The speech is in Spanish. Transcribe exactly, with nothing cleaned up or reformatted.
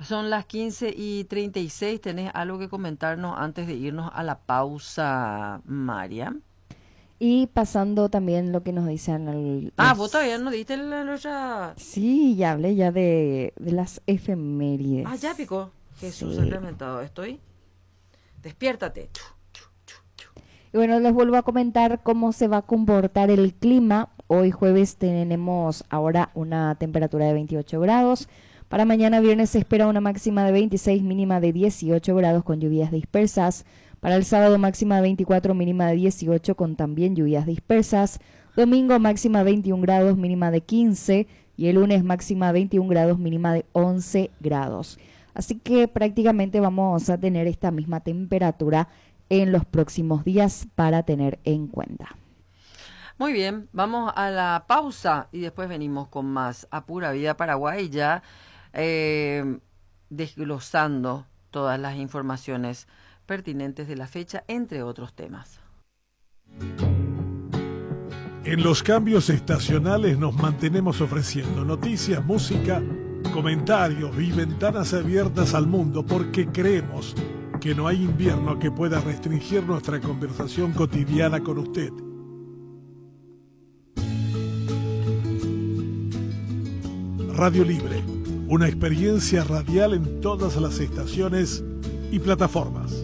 Son las quince y treinta y seis. ¿Tenés algo que comentarnos antes de irnos a la pausa, María? Y pasando también lo que nos dicen... El, Ah, las... vos todavía no diste la lucha. Sí, ya hablé ya de, de las efemérides. Ah, ya picó. Jesús Sí. sacramentado. Estoy. Despiértate. Y bueno, les vuelvo a comentar cómo se va a comportar el clima. Hoy jueves tenemos ahora una temperatura de veintiocho grados. Para mañana viernes se espera una máxima de veintiséis, mínima de dieciocho grados con lluvias dispersas. Para el sábado máxima de veinticuatro, mínima de dieciocho con también lluvias dispersas. Domingo máxima veintiún grados, mínima de quince. Y el lunes máxima veintiún grados, mínima de once grados. Así que prácticamente vamos a tener esta misma temperatura en los próximos días para tener en cuenta. Muy bien, vamos a la pausa y después venimos con más a Pura Vida Paraguay, ya eh, desglosando todas las informaciones pertinentes de la fecha, entre otros temas. En los cambios estacionales nos mantenemos ofreciendo noticias, música, comentarios y ventanas abiertas al mundo porque creemos que no hay invierno que pueda restringir nuestra conversación cotidiana con usted. Radio Libre, una experiencia radial en todas las estaciones y plataformas.